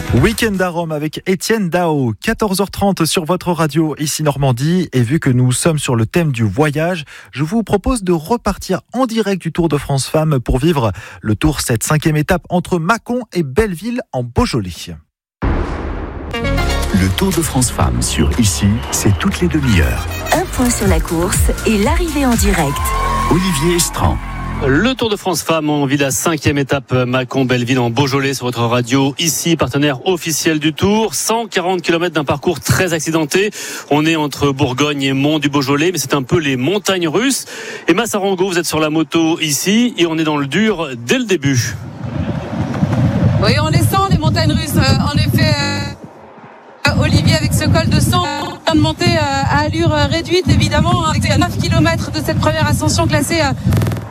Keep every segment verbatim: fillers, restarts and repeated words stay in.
Week-end à Rome avec Étienne Dao, quatorze heures trente sur votre radio, ici Normandie. Et vu que nous sommes sur le thème du voyage, je vous propose de repartir en direct du Tour de France Femmes pour vivre le Tour, cette cinquième étape entre Mâcon et Belleville en Beaujolais. Le Tour de France Femmes sur Ici, c'est toutes les demi-heures. Un point sur la course et l'arrivée en direct. Olivier Estran. Le Tour de France Femmes, on vit la cinquième étape Mâcon-Belleville en Beaujolais sur votre radio. Ici, partenaire officiel du Tour. cent quarante kilomètres d'un parcours très accidenté. On est entre Bourgogne et Mont du Beaujolais, mais c'est un peu les montagnes russes. Emma Sarango, vous êtes sur la moto ici et on est dans le dur dès le début. Oui, on descend les montagnes russes. En effet, euh, Olivier, avec ce col de cent, on vient de monter euh, à allure réduite, évidemment, avec neuf kilomètres de cette première ascension classée. Euh,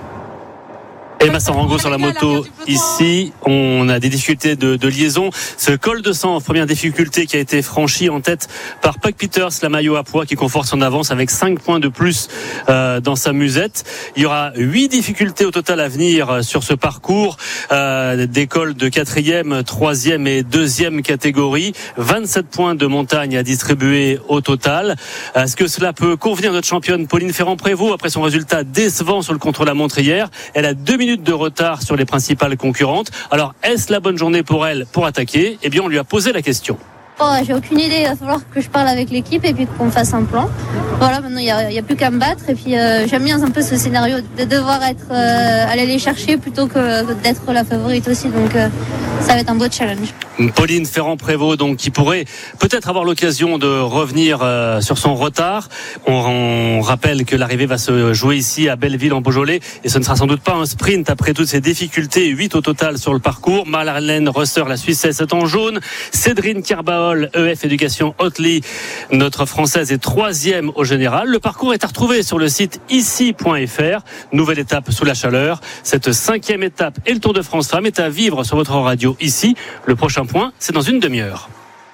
Emma Sarango sur la moto ici, on a des difficultés de, de liaison. Ce col de cent, première difficulté qui a été franchie en tête par Puck Peters, la maillot à pois qui conforte son avance avec cinq points de plus euh, dans sa musette. Il y aura huit difficultés au total à venir sur ce parcours, euh, des cols de quatrième, troisième et deuxième catégorie. vingt-sept points de montagne à distribuer au total. Est-ce que cela peut convenir à notre championne Pauline Ferrand-Prévot après son résultat décevant sur le contre-la-montre hier? Elle a deux minutes de retard sur les principales concurrentes. Alors, est-ce la bonne journée pour elle pour attaquer? Eh bien, on lui a posé la question. Oh, j'ai aucune idée, il va falloir que je parle avec l'équipe et puis qu'on fasse un plan. Voilà, maintenant il n'y a, a plus qu'à me battre et puis euh, j'aime bien un peu ce scénario de devoir être euh, aller les chercher plutôt que, que d'être la favorite aussi, donc euh, ça va être un beau challenge. Pauline Ferrand-Prévot, donc, qui pourrait peut-être avoir l'occasion de revenir euh, sur son retard. On, on rappelle que l'arrivée va se jouer ici à Belleville en Beaujolais et ce ne sera sans doute pas un sprint après toutes ces difficultés, huit au total sur le parcours. Marlène Rösser, la Suissesse, est en jaune. Cédrine Kerbaol, E F Éducation Hotely, notre Française, est troisième au général. Le parcours est à retrouver sur le site ici point f r. Nouvelle étape sous la chaleur. Cette cinquième étape et le Tour de France Femmes est à vivre sur votre radio ici. Le prochain point, c'est dans une demi-heure.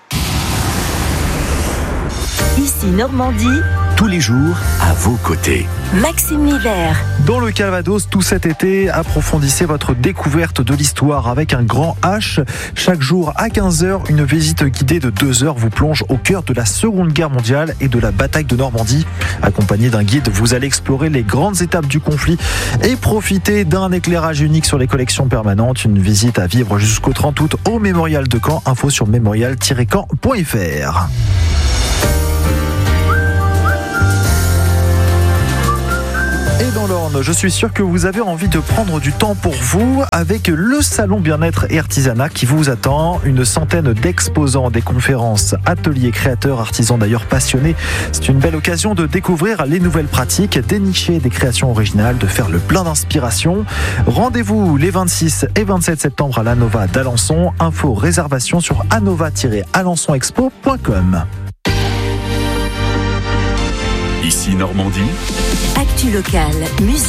Ici Normandie. Tous les jours, à vos côtés. Maxime Miller. Dans le Calvados, tout cet été, approfondissez votre découverte de l'histoire avec un grand H. Chaque jour à quinze heures, une visite guidée de deux heures vous plonge au cœur de la Seconde Guerre mondiale et de la bataille de Normandie. Accompagné d'un guide, vous allez explorer les grandes étapes du conflit et profiter d'un éclairage unique sur les collections permanentes. Une visite à vivre jusqu'au trente août au Mémorial de Caen. Info sur mémorial tiret caen point f r. Et dans l'Orne, je suis sûr que vous avez envie de prendre du temps pour vous avec le salon bien-être et artisanat qui vous attend. Une centaine d'exposants, des conférences, ateliers, créateurs, artisans d'ailleurs passionnés. C'est une belle occasion de découvrir les nouvelles pratiques, dénicher des créations originales, de faire le plein d'inspiration. Rendez-vous les vingt-six et vingt-sept septembre à l'Anova d'Alençon. Info réservation sur anova tiret alençon expo point com. Ici Normandie. Actu locale, musique.